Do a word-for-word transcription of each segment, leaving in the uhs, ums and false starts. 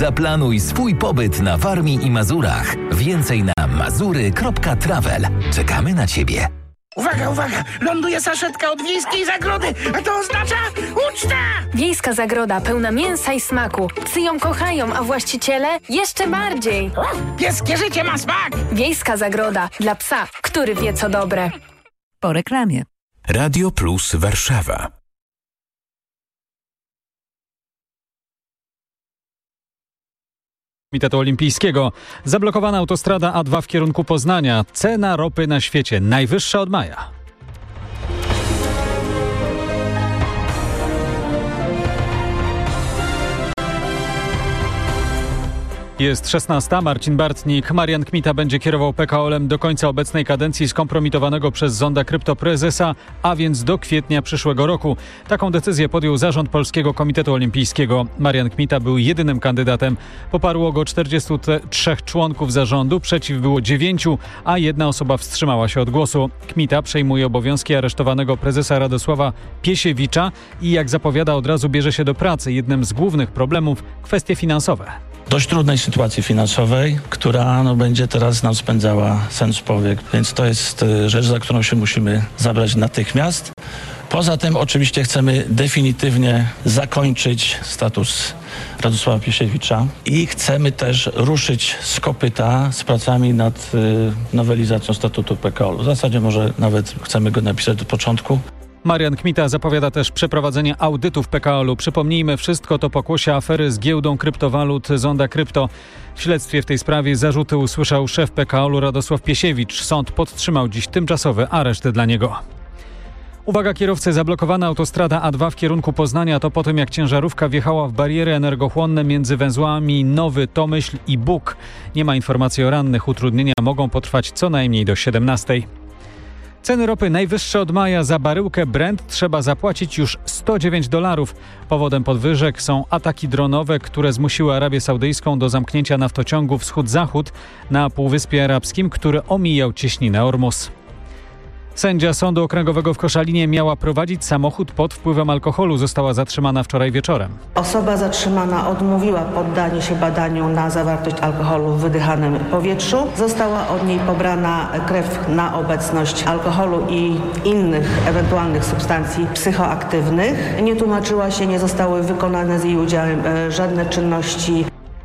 Zaplanuj swój pobyt na Warmii i Mazurach. Więcej na mazury kropka travel. Czekamy na Ciebie. Uwaga, uwaga! Ląduje saszetka od Wiejskiej Zagrody, a to oznacza uczta! Wiejska Zagroda pełna mięsa i smaku. Psy ją kochają, a właściciele jeszcze bardziej. Pieskie życie ma smak! Wiejska Zagroda dla psa, który wie co dobre. Po reklamie. Radio Plus Warszawa. Komitetu Olimpijskiego. Zablokowana autostrada A dwa w kierunku Poznania. Cena ropy na świecie najwyższa od maja. Jest szesnasta. Marcin Bartnik. Marian Kmita będzie kierował P K O L-em do końca obecnej kadencji skompromitowanego przez zonda kryptoprezesa, a więc do kwietnia przyszłego roku. Taką decyzję podjął zarząd Polskiego Komitetu Olimpijskiego. Marian Kmita był jedynym kandydatem. Poparło go czterdziestu trzech członków zarządu, przeciw było dziewięciu, a jedna osoba wstrzymała się od głosu. Kmita przejmuje obowiązki aresztowanego prezesa Radosława Piesiewicza i jak zapowiada od razu bierze się do pracy. Jednym z głównych problemów kwestie finansowe. Dość trudnej sytuacji finansowej, która no, będzie teraz nam spędzała sen z powiek, więc to jest rzecz, za którą się musimy zabrać natychmiast. Poza tym oczywiście chcemy definitywnie zakończyć status Radosława Piesiewicza i chcemy też ruszyć z kopyta z pracami nad y, nowelizacją statutu P K O L-u. W zasadzie może nawet chcemy go napisać do początku. Marian Kmita zapowiada też przeprowadzenie audytów P K O L-u. Przypomnijmy, wszystko to pokłosie afery z giełdą kryptowalut Zonda Krypto. W śledztwie w tej sprawie zarzuty usłyszał szef P K O L-u Radosław Piesiewicz. Sąd podtrzymał dziś tymczasowy areszt dla niego. Uwaga kierowcy, zablokowana autostrada A dwa w kierunku Poznania to po tym, jak ciężarówka wjechała w bariery energochłonne między węzłami Nowy Tomyśl i Bóg. Nie ma informacji o rannych. Utrudnienia mogą potrwać co najmniej do siedemnastej. Ceny ropy najwyższe od maja. Za baryłkę Brent trzeba zapłacić już sto dziewięć dolarów. Powodem podwyżek są ataki dronowe, które zmusiły Arabię Saudyjską do zamknięcia naftociągu Wschód-Zachód na Półwyspie Arabskim, który omijał cieśninę Ormus. Sędzia Sądu Okręgowego w Koszalinie miała prowadzić samochód pod wpływem alkoholu. Została zatrzymana wczoraj wieczorem. Osoba zatrzymana odmówiła poddanie się badaniu na zawartość alkoholu w wydychanym powietrzu. Została od niej pobrana krew na obecność alkoholu i innych ewentualnych substancji psychoaktywnych. Nie tłumaczyła się, nie zostały wykonane z jej udziałem e, żadne czynności.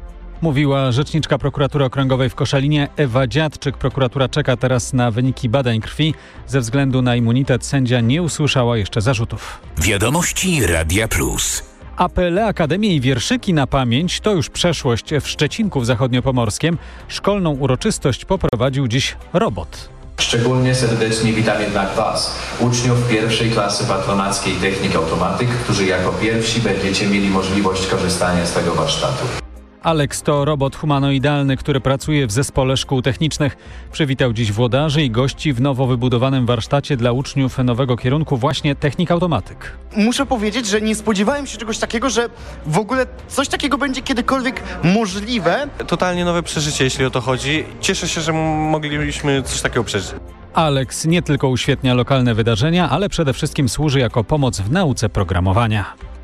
Mówiła rzeczniczka Prokuratury Okręgowej w Koszalinie Ewa Dziadczyk. Prokuratura czeka teraz na wyniki badań krwi. Ze względu na immunitet sędzia nie usłyszała jeszcze zarzutów. Wiadomości Radia Plus. Apele, akademie i wierszyki na pamięć to już przeszłość. W Szczecinku w Zachodniopomorskiem szkolną uroczystość poprowadził dziś robot. Szczególnie serdecznie witam jednak Was, uczniów pierwszej klasy patronackiej Technik Automatyk, którzy jako pierwsi będziecie mieli możliwość korzystania z tego warsztatu. Alex to robot humanoidalny, który pracuje w zespole szkół technicznych. Przywitał dziś włodarzy i gości w nowo wybudowanym warsztacie dla uczniów nowego kierunku właśnie Technik Automatyk. Muszę powiedzieć, że nie spodziewałem się czegoś takiego, że w ogóle coś takiego będzie kiedykolwiek możliwe. Totalnie nowe przeżycie, jeśli o to chodzi. Cieszę się, że mogliśmy coś takiego przeżyć. Alex nie tylko uświetnia lokalne wydarzenia, ale przede wszystkim służy jako pomoc w nauce programowania.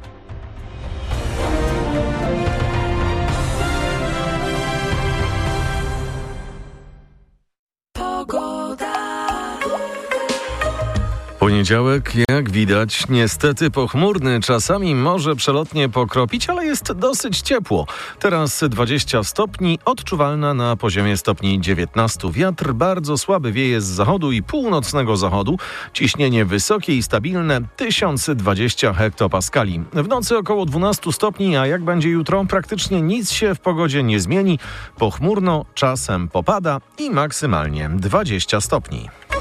Poniedziałek, jak widać, niestety pochmurny, czasami może przelotnie pokropić, ale jest dosyć ciepło. Teraz dwadzieścia stopni, odczuwalna na poziomie stopni dziewiętnaście. Wiatr bardzo słaby wieje z zachodu i północnego zachodu. Ciśnienie wysokie i stabilne, tysiąc dwadzieścia hektopaskali. W nocy około dwanaście stopni, a jak będzie jutro, praktycznie nic się w pogodzie nie zmieni. Pochmurno, czasem popada i maksymalnie dwadzieścia stopni.